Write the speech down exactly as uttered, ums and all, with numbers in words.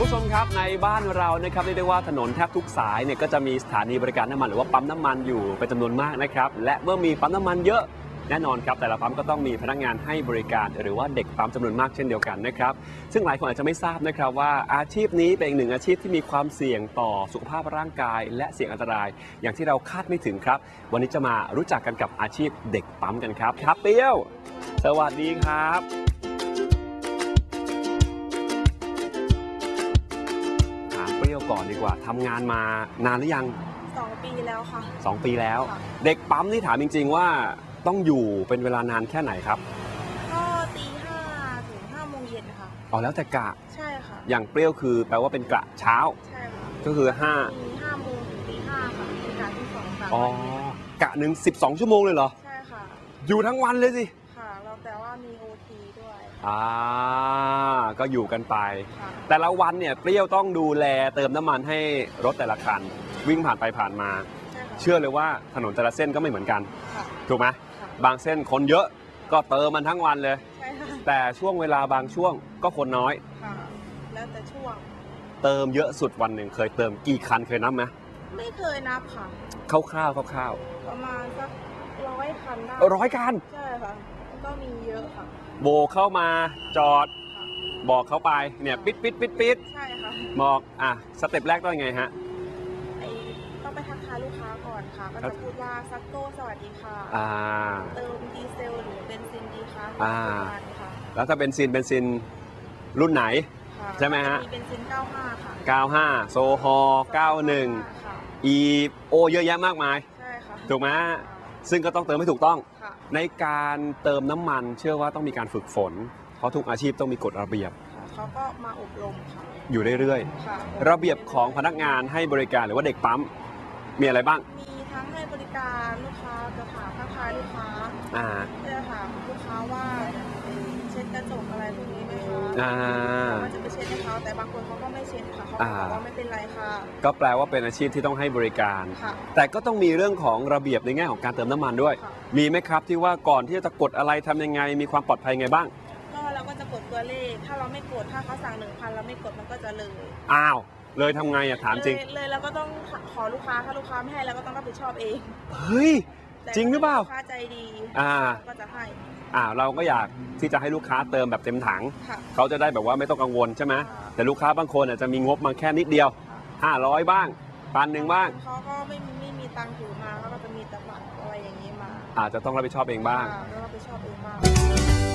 ผู้ชมครับในบ้านเรานะครับเรียกได้ว่าถนนแทบทุกสายเนี่ยก็จะมีสถานีบริการน้ำมันหรือว่าปั๊มน้ำมันอยู่เป็นจำนวนมากนะครับและเมื่อมีปั๊มน้ำมันเยอะแน่นอนครับแต่ละปั๊มก็ต้องมีพนักงานให้บริการหรือว่าเด็กปั๊มจำนวนมากเช่นเดียวกันนะครับซึ่งหลายคนอาจจะไม่ทราบนะครับว่าอาชีพนี้เป็นอีกหนึ่งอาชีพที่มีความเสี่ยงต่อสุขภาพร่างกายและเสี่ยงอันตรายอย่างที่เราคาดไม่ถึงครับวันนี้จะมารู้จักกันกับอาชีพเด็กปั๊มกันครับครับเปรี้ยวสวัสดีครับเปรี้ยวก่อนดีกว่าทำงานมานานหรือยังสองปีแล้วค่ะสองปีแล้วเด็กปั๊มนี่ถามจริงๆว่าต้องอยู่เป็นเวลานานแค่ไหนครับก็ตีห้าถึงห้าโมงเย็นค่ะอ๋อแล้วแต่กะใช่ค่ะอย่างเปรี้ยวคือแปลว่าเป็นกะเช้าใช่ค่ะก็คือห้ามีห้าโมงถึงตีห้าค่ะเป็นกะที่สองค่ะอ๋อกะหนึ่งสิบสองชั่วโมงเลยเหรอใช่ค่ะอยู่ทั้งวันเลยสิค่ะแล้วแต่ว่ามีโอทีด้วยอ่าก็อยู่กันไปแต่ละวันเนี่ยเปรี้ยวต้องดูแลเติมน้ำมันให้รถแต่ละคันวิ่งผ่านไปผ่านมาเชื่อเลยว่าถนนแต่ละเส้นก็ไม่เหมือนกันถูกไหมบางเส้นคนเยอะก็เติมมันทั้งวันเลยแต่ช่วงเวลาบางช่วงก็คนน้อยแล้วแต่ช่วงเติมเยอะสุดวันหนึ่งเคยเติมกี่คันเคยนับไหมไม่เคยนับค่ะคร่าวๆคร่าวๆประมาณสักร้อยคันได้ร้อยคันใช่ค่ะก็มีเยอะค่ะโบเข้ามาจอดบอกเขาไปเนี่ยปิดปิดปิดปิดใช่ค่ะบอกอ่ะสเต็ปแรกต้องยังไงฮะต้องไปทักทายลูกค้าก่อนค่ะก็จะพูดว่าซักโก้สวัสดีค่ะเติมดีเซลหรือเบนซินดีคะอ่าแล้วถ้าเบนซินเบนซินรุ่นไหนใช่ไหมฮะมีเบนซินเก้าห้าค่ะเก้าห้าโซฮอล์เก้าหนึ่งอีโอเยอะแยะมากมายใช่ค่ะถูกไหมซึ่งก็ต้องเติมให้ถูกต้องในการเติมน้ำมันเชื่อว่าต้องมีการฝึกฝนเพราะทุกอาชีพต้องมีกฎระเบียบเขาก็มาอบรมค่ะอยู่เรื่อยๆระเบียบของพนักงานให้บริการหรือว่าเด็กปั๊มมีอะไรบ้างมีทั้งให้บริการลูกค้าจะถามทักทายลูกค้าเพื่อถามลูกค้าว่าเช็ดกระจกอะไรพวกนี้ไหมคะว่าจะไปเช็ดให้เขาแต่บางคนเขาก็ไม่เช็ดค่ะเขาบอกว่าไม่เป็นไรค่ะก็แปลว่าเป็นอาชีพที่ต้องให้บริการแต่ก็ต้องมีเรื่องของระเบียบในแง่ของการเติมน้ำมันด้วยมีไหมครับที่ว่าก่อนที่จะกดอะไรทำยังไงมีความปลอดภัยไงบ้างก็เราก็จะกดตัวเลขถ้าเราไม่กดถ้าเขาสั่งหนึ่งพันเราไม่กดมันก็จะเลยอ้าวเลยทำไงอะถามจริงเลยเราก็ต้องขอลูกค้าถ้าลูกค้าไม่ให้เราก็ต้องรับผิดชอบเองเฮ้ยจริงหรือเปล่าลูกค้าใจดีอ่าก็จะให้อ่าเราก็อยากที่จะให้ลูกค้าเติมแบบเต็มถังเขาจะได้แบบว่าไม่ต้องกังวลใช่ไหมแต่ลูกค้าบางคนอาจจะมีงบมาแค่นิดเดียวห้าร้อยบ้างพันหนึ่งบ้างเขาก็ไม่มีไม่มีตังค์ถือมาเขาก็จะมีแต่บัตรอะไรอย่างนี้มาอาจจะต้องรับผิดชอบเองบ้างรับผิดชอบเองบ้าง